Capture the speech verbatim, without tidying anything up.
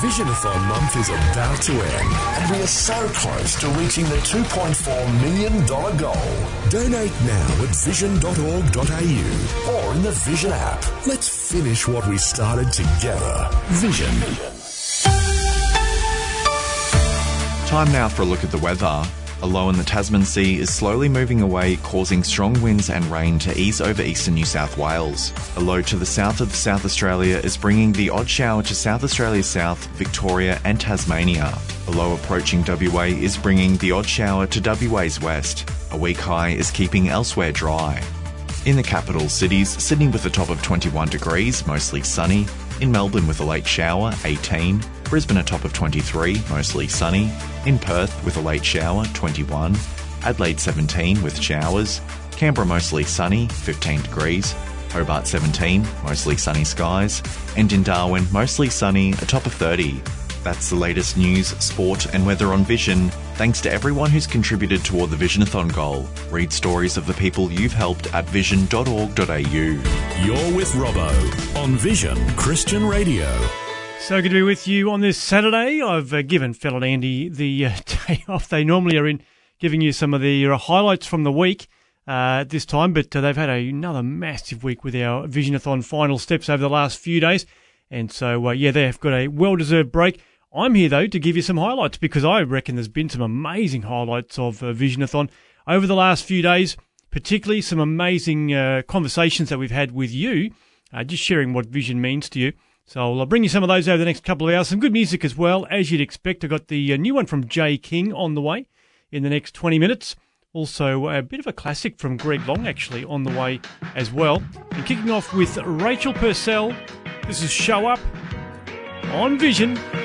Visionathon month is about to end, and we are so close to reaching the two point four million dollars goal. Donate now at vision dot org dot a u or in the Vision app. Let's finish what we started together. Vision. Time now for a look at the weather. A low in the Tasman Sea is slowly moving away, causing strong winds and rain to ease over eastern New South Wales. A low to the south of South Australia is bringing the odd shower to South Australia's south, Victoria and Tasmania. A low approaching W A is bringing the odd shower to W A's west. A weak high is keeping elsewhere dry. In the capital cities, Sydney with a top of twenty-one degrees, mostly sunny. In Melbourne with a late shower, eighteen. Brisbane a top of twenty-three, mostly sunny. In Perth with a late shower, twenty-one. Adelaide seventeen with showers. Canberra mostly sunny, fifteen degrees. Hobart seventeen, mostly sunny skies. And in Darwin, mostly sunny, a top of thirty. That's the latest news, sport and weather on Vision. Thanks to everyone who's contributed toward the Visionathon goal. Read stories of the people you've helped at vision dot org dot a u. You're with Robbo on Vision Christian Radio. So good to be with you on this Saturday. I've uh, given Phil and Andy the uh, day off. They normally are in giving you some of the uh, highlights from the week uh, at this time, but uh, they've had a, another massive week with our Visionathon final steps over the last few days. And so, uh, yeah, they've got a well-deserved break. I'm here, though, to give you some highlights because I reckon there's been some amazing highlights of uh, Visionathon over the last few days, particularly some amazing uh, conversations that we've had with you, uh, just sharing what Vision means to you. So I'll bring you some of those over the next couple of hours. Some good music as well, as you'd expect. I've got the uh, new one from Jay King on the way in the next twenty minutes. Also, a bit of a classic from Greg Long, actually, on the way as well. And kicking off with Rachel Purcell. This is Show Up on Vision.